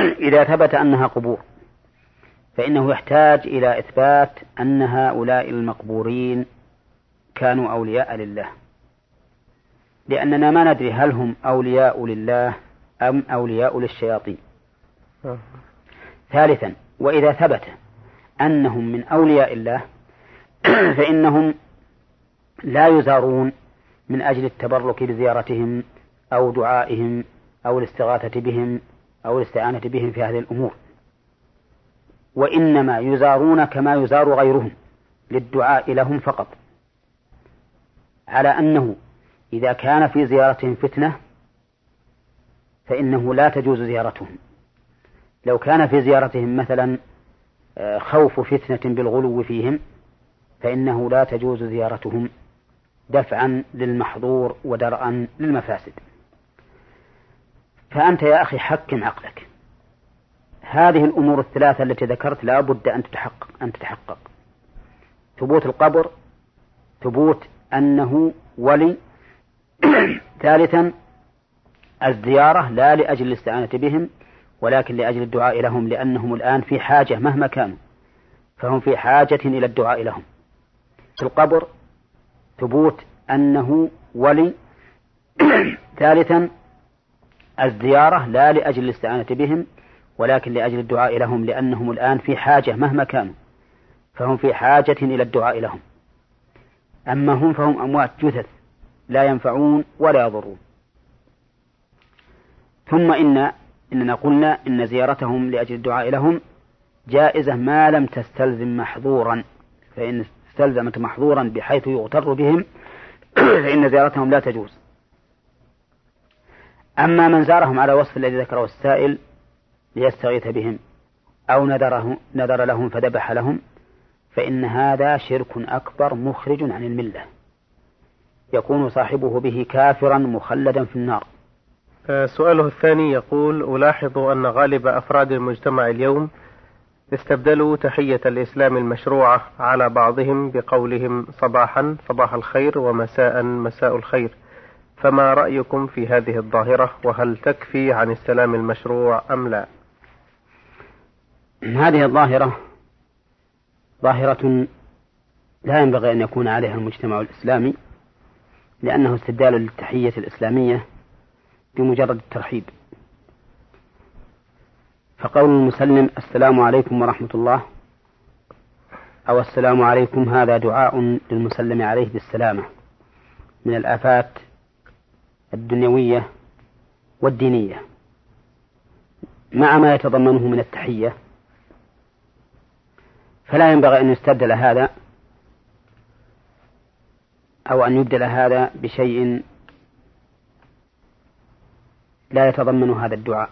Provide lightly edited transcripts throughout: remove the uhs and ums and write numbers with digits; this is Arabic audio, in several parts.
إذا ثبت أنها قبور فإنه يحتاج إلى إثبات أن هؤلاء المقبورين كانوا أولياء لله، لأننا ما ندري هل هم أولياء لله أم أولياء للشياطين. ثالثا، وإذا ثبت أنهم من أولياء الله فإنهم لا يزارون من أجل التبرك بزيارتهم أو دعائهم أو الاستغاثة بهم أو الاستعانة بهم في هذه الأمور، وإنما يزارون كما يزار غيرهم للدعاء لهم فقط، على أنه إذا كان في زيارتهم فتنة فإنه لا تجوز زيارتهم. لو كان في زيارتهم مثلا خوف فتنة بالغلو فيهم فإنه لا تجوز زيارتهم دفعا للمحظور ودرءا للمفاسد. فأنت يا أخي حكم عقلك، هذه الأمور الثلاثة التي ذكرت لا بد أن تتحقق: ثبوت القبر، ثبوت أنه ولي، ثالثا الزيارة لا لأجل الاستعانة بهم ولكن لأجل الدعاء لهم، لأنهم الآن في حاجة مهما كانوا فهم في حاجة إلى الدعاء لهم. في القبر ثبوت أنه ولي، ثالثا الزيارة لا لأجل الاستعانة بهم ولكن لأجل الدعاء لهم، لأنهم الآن في حاجة مهما كانوا فهم في حاجة إلى الدعاء لهم. أما هم فهم أموات جثث لا ينفعون ولا يضرون. ثم إننا قلنا إن زيارتهم لأجل الدعاء لهم جائزة ما لم تستلزم محظورا، فإن استلزمت محظورا بحيث يغتر بهم فإن زيارتهم لا تجوز. أما من زارهم على وصف الذي ذكره السائل ليستغيث بهم أو نذر لهم فذبح لهم فإن هذا شرك أكبر مخرج عن الملة، يكون صاحبه به كافرا مخلدا في النار. سؤاله الثاني يقول: ألاحظ أن غالب أفراد المجتمع اليوم استبدلوا تحية الإسلام المشروعة على بعضهم بقولهم صباحا صباح الخير ومساء مساء الخير، فما رأيكم في هذه الظاهرة، وهل تكفي عن السلام المشروع أم لا؟ هذه الظاهرة ظاهرة لا ينبغي أن يكون عليها المجتمع الإسلامي، لأنه استبدال للتحية الإسلامية بمجرد الترحيب. فقول المسلم السلام عليكم ورحمة الله أو السلام عليكم هذا دعاء للمسلم عليه بالسلامة من الآفات الدنيوية والدينية مع ما يتضمنه من التحية، فلا ينبغي أن يستبدل هذا أو أن يبدل هذا بشيء لا يتضمن هذا الدعاء.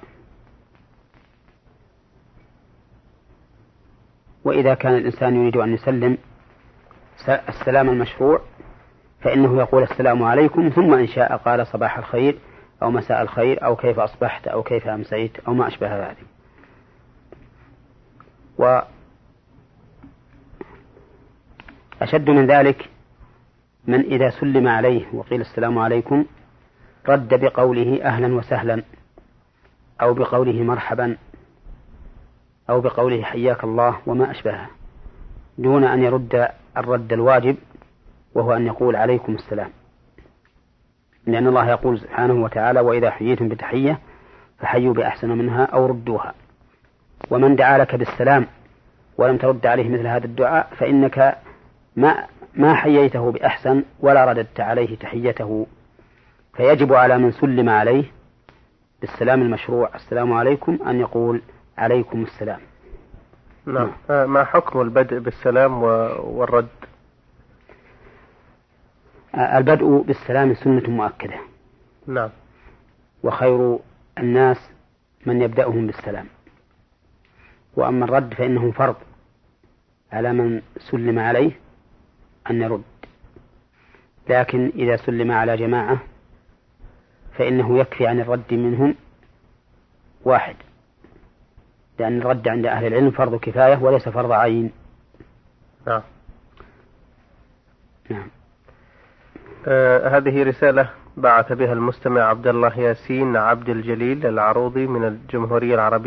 وإذا كان الإنسان يريد أن يسلم السلام المشروع فإنه يقول السلام عليكم، ثم إن شاء قال صباح الخير أو مساء الخير أو كيف أصبحت أو كيف أمسيت أو ما أشبه ذلك. وأشد من ذلك من إذا سلم عليه وقيل السلام عليكم رد بقوله أهلا وسهلا أو بقوله مرحبا أو بقوله حياك الله وما أشبهه، دون أن يرد الرد الواجب وهو أن يقول عليكم السلام، لأن الله يقول سبحانه وتعالى وإذا حييتم بتحية فحيوا بأحسن منها أو ردوها. ومن دعا لك بالسلام ولم ترد عليه مثل هذا الدعاء فإنك ما حييته بأحسن ولا رددت عليه تحيته. فيجب على من سلم عليه بالسلام المشروع السلام عليكم أن يقول عليكم السلام. نعم. ما حكم البدء بالسلام والرد؟ البدء بالسلام سنة مؤكدة. نعم. وخير الناس من يبدأهم بالسلام، وأما الرد فإنه فرض على من سلم عليه أن يرد، لكن إذا سلم على جماعة فإنه يكفي عن الرد منهم واحد، لأن الرد عند أهل العلم فرض كفاية وليس فرض عين. نعم. نعم. هذه رسالة بعث بها المستمع عبد الله ياسين عبد الجليل العروضي من الجمهورية العربية